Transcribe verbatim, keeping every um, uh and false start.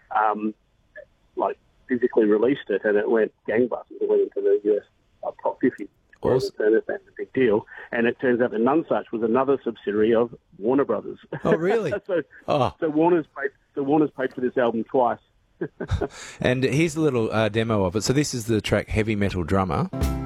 um, like physically released it, and it went gangbusters. It went into the U S uh, top fifty. Awesome. And it's a big deal. And it turns out that Nonesuch was another subsidiary of Warner Brothers. Oh, really? so, Oh. so Warner's paid. So Warner's paid for this album twice. And here's a little uh, demo of it. So this is the track Heavy Metal Drummer.